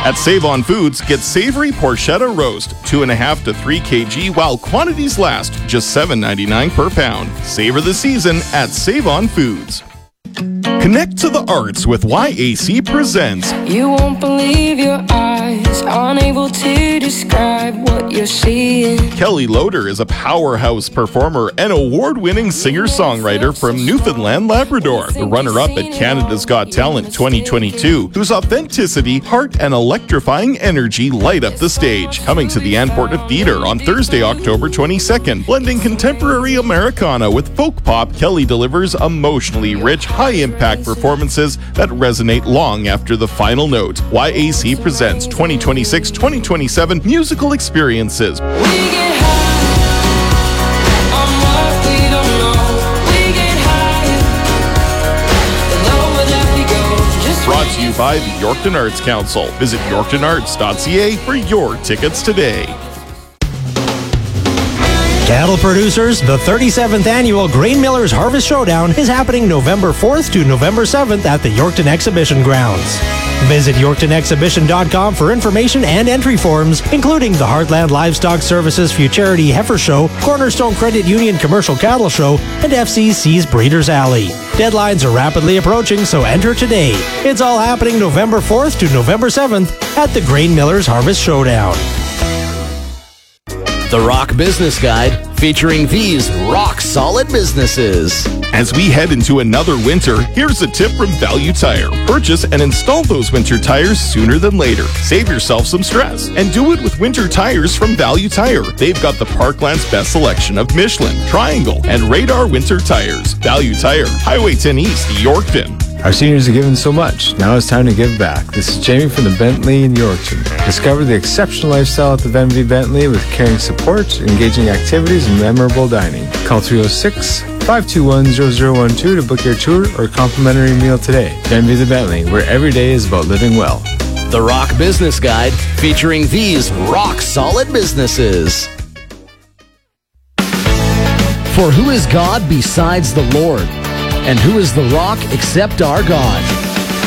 At Save On Foods, get savory porchetta roast, 2.5 to 3 kg, while quantities last, just $7.99 per pound. Savor the season at Save On Foods. Connect to the arts with YAC Presents. You won't believe your eyes, unable to describe what you're seeing. Kelly Loader is a powerhouse performer and award-winning singer-songwriter from Newfoundland, Labrador, the runner-up at Canada's Got Talent 2022, whose authenticity, heart, and electrifying energy light up the stage. Coming to the Anne Portneuf Theatre on Thursday, October 22nd. Blending contemporary Americana with folk pop, Kelly delivers emotionally rich, high-impact performances that resonate long after the final note. YAC presents 2026-2027 musical experiences. Brought to you by the Yorkton Arts Council. Visit yorktonarts.ca for your tickets today. Cattle producers, the 37th annual Grain Millers Harvest Showdown is happening November 4th to November 7th at the Yorkton Exhibition Grounds. Visit YorktonExhibition.com for information and entry forms, including the Heartland Livestock Services Futurity Heifer Show, Cornerstone Credit Union Commercial Cattle Show, and FCC's Breeders' Alley. Deadlines are rapidly approaching, so enter today. It's all happening November 4th to November 7th at the Grain Millers Harvest Showdown. The Rock Business Guide, featuring these rock-solid businesses. As we head into another winter, here's a tip from Value Tire. Purchase and install those winter tires sooner than later. Save yourself some stress. And do it with winter tires from Value Tire. They've got the Parkland's best selection of Michelin, Triangle, and Radar winter tires. Value Tire, Highway 10 East, Yorkton. Our seniors are given so much. Now it's time to give back. This is Jamie from the Bentley in Yorkton. Discover the exceptional lifestyle at the Bentley Bentley with caring support, engaging activities, and memorable dining. Call 306-521-0012 to book your tour or complimentary meal today. Bentley the Bentley, where every day is about living well. The Rock Business Guide, featuring these rock-solid businesses. For who is God besides the Lord? And who is the rock except our God?